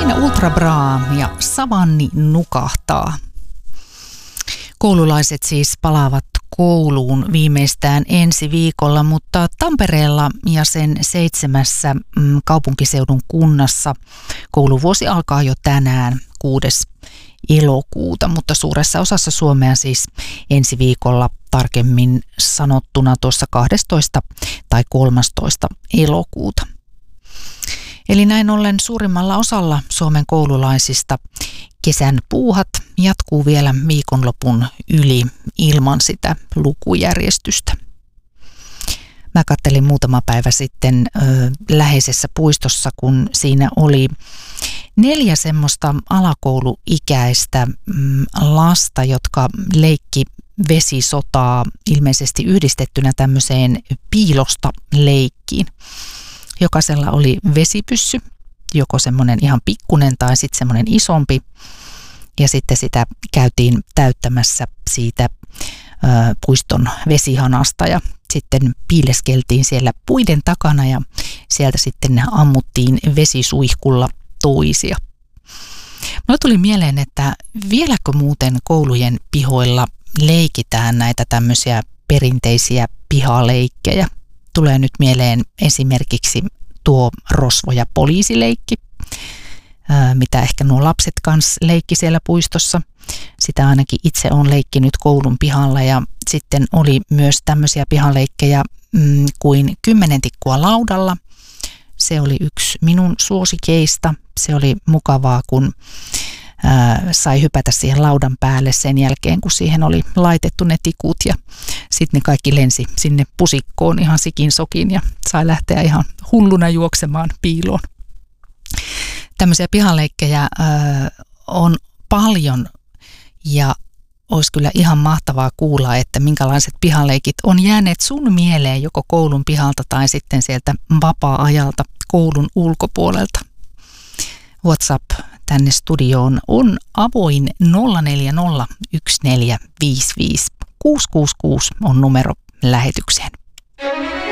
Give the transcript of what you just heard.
Siinä Ultra Bra ja Savanni nukahtaa. Koululaiset siis palaavat kouluun viimeistään ensi viikolla, mutta Tampereella ja sen 7 kaupunkiseudun kunnassa kouluvuosi alkaa jo tänään 6. elokuuta, mutta suuressa osassa Suomea siis ensi viikolla, tarkemmin sanottuna tuossa 12. tai 13. elokuuta. Eli näin ollen suurimmalla osalla Suomen koululaisista kesän puuhat jatkuu vielä viikonlopun yli ilman sitä lukujärjestystä. Mä kattelin muutama päivä sitten läheisessä puistossa, kun siinä oli 4 semmoista alakouluikäistä lasta, jotka leikki vesisotaa ilmeisesti yhdistettynä tämmöiseen piilosta leikkiin. Jokaisella oli vesipyssy, joko semmoinen ihan pikkunen tai sitten semmoinen isompi. Ja sitten sitä käytiin täyttämässä siitä puiston vesihanasta ja sitten piileskeltiin siellä puiden takana ja sieltä sitten ammuttiin vesisuihkulla toisia. Mulle tuli mieleen, että vieläkö muuten koulujen pihoilla leikitään näitä tämmöisiä perinteisiä pihaleikkejä. Tulee nyt mieleen esimerkiksi tuo rosvo- ja poliisileikki, mitä ehkä nuo lapset kanssa leikki siellä puistossa. Sitä ainakin itse olen leikkinyt koulun pihalla ja sitten oli myös tämmöisiä pihaleikkejä kuin 10 tikkua laudalla. Se oli yksi minun suosikeista. Se oli mukavaa, kun sai hypätä siihen laudan päälle sen jälkeen, kun siihen oli laitettu ne tikut ja sitten ne kaikki lensi sinne pusikkoon ihan sikin sokin ja sai lähteä ihan hulluna juoksemaan piiloon. Tämmöisiä pihaleikkejä on paljon ja olisi kyllä ihan mahtavaa kuulla, että minkälaiset pihaleikit on jääneet sun mieleen joko koulun pihalta tai sitten sieltä vapaa-ajalta koulun ulkopuolelta. WhatsApp tänne studioon on avoin 0401455666 on numero lähetykseen.